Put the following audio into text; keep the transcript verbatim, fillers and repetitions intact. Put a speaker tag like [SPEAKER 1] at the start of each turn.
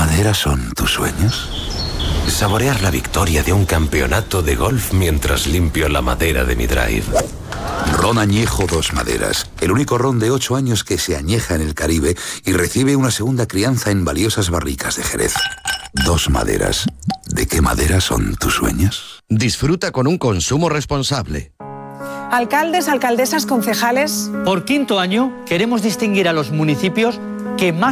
[SPEAKER 1] madera son tus sueños?
[SPEAKER 2] Saborear la victoria de un campeonato de golf mientras limpio la madera de mi drive.
[SPEAKER 1] Ron Añejo Dos Maderas, el único ron de ocho años que se añeja en el Caribe y recibe una segunda crianza en valiosas barricas de Jerez. Dos Maderas. ¿De qué madera son tus sueños?
[SPEAKER 3] Disfruta con un consumo responsable.
[SPEAKER 4] Alcaldes, alcaldesas, concejales.
[SPEAKER 5] Por quinto año queremos distinguir a los municipios que más